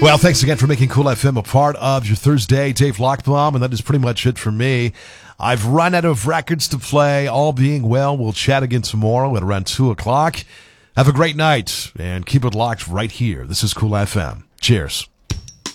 Well, thanks again for making Cool FM a part of your Thursday. Dave Lockbaum, and that is pretty much it for me. I've run out of records to play. All being well, we'll chat again tomorrow at around 2 o'clock. Have a great night, and keep it locked right here. This is Cool FM. Cheers.